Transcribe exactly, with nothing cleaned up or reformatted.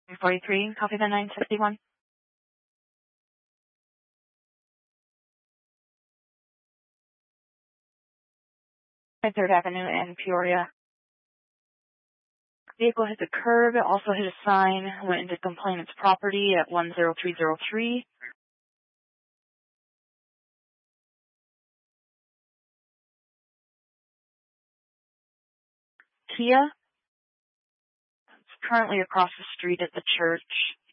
forty-three, copy the nine sixty-one. third Avenue in Peoria. Vehicle hit the curb. It also hit a sign. Went into complainant's property at one zero three zero three. Kia. It's currently across the street at the church.